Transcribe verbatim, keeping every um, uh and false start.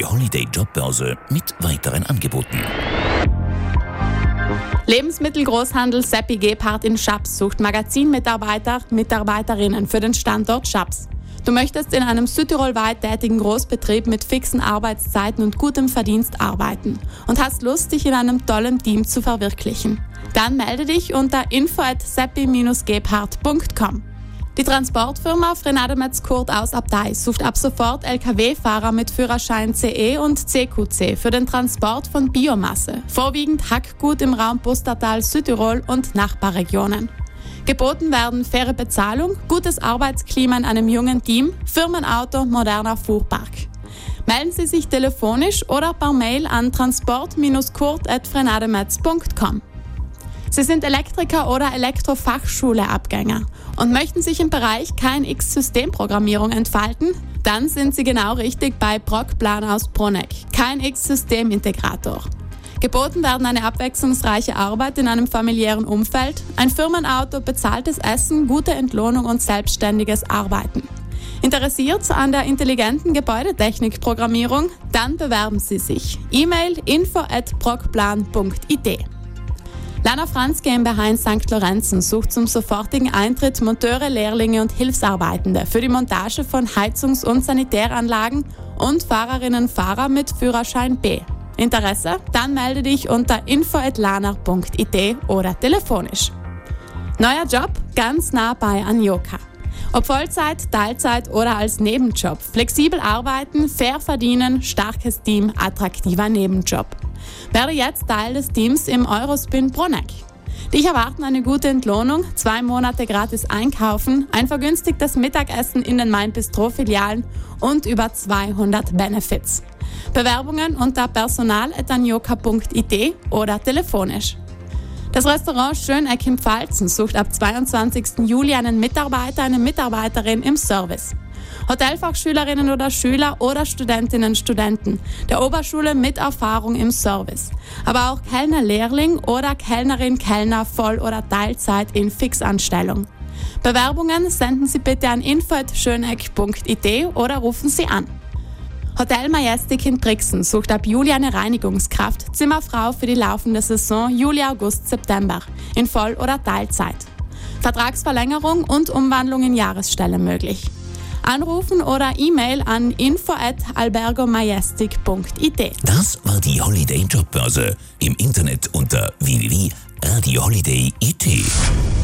Holiday Jobbörse mit weiteren Angeboten. Lebensmittelgroßhandel Seppi Gebhardt in Schaps sucht Magazinmitarbeiter, Mitarbeiterinnen für den Standort Schaps. Du möchtest in einem südtirolweit tätigen Großbetrieb mit fixen Arbeitszeiten und gutem Verdienst arbeiten und hast Lust, dich in einem tollen Team zu verwirklichen. Dann melde dich unter info at seppi dash gebhardt punkt com. Die Transportfirma Frenademetz Kurt aus Abtei sucht ab sofort L K W-Fahrer mit Führerschein C E und C Q C für den Transport von Biomasse, vorwiegend Hackgut im Raum Pustertal, Südtirol und Nachbarregionen. Geboten werden faire Bezahlung, gutes Arbeitsklima in einem jungen Team, Firmenauto, moderner Fuhrpark. Melden Sie sich telefonisch oder per Mail an transport dash kurt at frenademetz punkt com. Sie sind Elektriker oder Elektrofachschule-Abgänger und möchten sich im Bereich K N X-Systemprogrammierung entfalten? Dann sind Sie genau richtig bei Brockplan aus Bruneck, K N X-Systemintegrator. Geboten werden eine abwechslungsreiche Arbeit in einem familiären Umfeld, ein Firmenauto, bezahltes Essen, gute Entlohnung und selbstständiges Arbeiten. Interessiert an der intelligenten Gebäudetechnikprogrammierung? Dann bewerben Sie sich. E-Mail info at brockplan punkt I T. Lana Franz GmbH in Sankt Lorenzen sucht zum sofortigen Eintritt Monteure, Lehrlinge und Hilfsarbeitende für die Montage von Heizungs- und Sanitäranlagen und Fahrerinnen und Fahrer mit Führerschein B. Interesse? Dann melde dich unter info at lana punkt I T oder telefonisch. Neuer Job? Ganz nah bei Anjoka. Ob Vollzeit, Teilzeit oder als Nebenjob. Flexibel arbeiten, fair verdienen, starkes Team, attraktiver Nebenjob. Werde jetzt Teil des Teams im Eurospin Bruneck. Dich erwarten eine gute Entlohnung, zwei Monate gratis einkaufen, ein vergünstigtes Mittagessen in den Mein Bistro Filialen und über zweihundert Benefits. Bewerbungen unter personal at anjoka punkt I T oder telefonisch. Das Restaurant Schöneck im Pfalzen sucht ab zweiundzwanzigsten Juli einen Mitarbeiter, eine Mitarbeiterin im Service. Hotelfachschülerinnen oder Schüler oder Studentinnen und Studenten der Oberschule mit Erfahrung im Service. Aber auch Kellner, Lehrling oder Kellnerin, Kellner Voll- oder Teilzeit in Fixanstellung. Bewerbungen senden Sie bitte an info at schöneck punkt I T oder rufen Sie an. Hotel Majestic in Brixen sucht ab Juli eine Reinigungskraft, Zimmerfrau für die laufende Saison Juli, August, September in Voll- oder Teilzeit. Vertragsverlängerung und Umwandlung in Jahresstelle möglich. Anrufen oder E-Mail an info at albergomajestic punkt I T. Das war die Holiday Jobbörse. Im Internet unter w w w punkt radio holiday punkt I T.